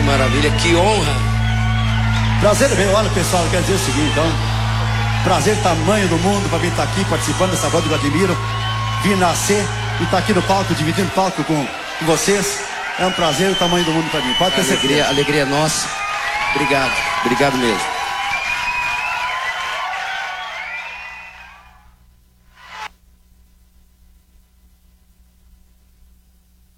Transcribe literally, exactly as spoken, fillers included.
maravilha, que honra. Prazer meu, olha pessoal, eu quero dizer o seguinte, então. Prazer tamanho do mundo para vir estar aqui participando dessa roda do Admiro. Vir nascer e estar aqui no palco, dividindo palco com, com vocês. É um prazer, o tamanho do mundo para mim. Pode ter certeza. Alegria, alegria nossa. Obrigado, obrigado mesmo.